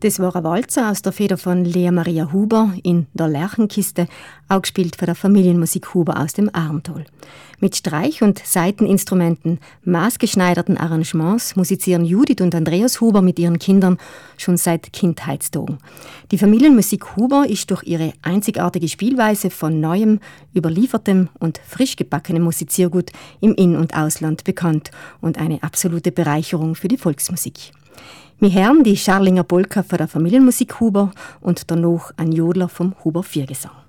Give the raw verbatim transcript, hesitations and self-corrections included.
Das war ein Walzer aus der Feder von Lea Maria Huber in der Lerchenkiste, auch gespielt von der Familienmusik Huber aus dem Arntal. Mit Streich- und Saiteninstrumenten, maßgeschneiderten Arrangements musizieren Judith und Andreas Huber mit ihren Kindern schon seit Kindheitstagen. Die Familienmusik Huber ist durch ihre einzigartige Spielweise von neuem, überliefertem und frisch gebackenem Musiziergut im In- und Ausland bekannt und eine absolute Bereicherung für die Volksmusik. Wir hören die Scharlinger Polka von der Familienmusik Huber und danach ein Jodler vom Huber Viergesang.